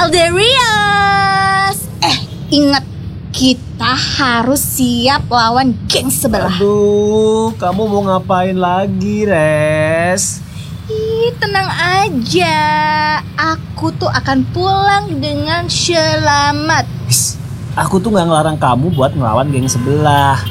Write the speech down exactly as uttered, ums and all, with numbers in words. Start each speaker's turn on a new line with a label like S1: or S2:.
S1: Elderius. Eh, ingat, kita harus siap lawan geng sebelah.
S2: Aduh, kamu mau ngapain lagi, Res?
S1: Ih, tenang aja. Aku tuh akan pulang dengan selamat.
S2: Aku tuh gak ngelarang kamu buat ngelawan geng sebelah.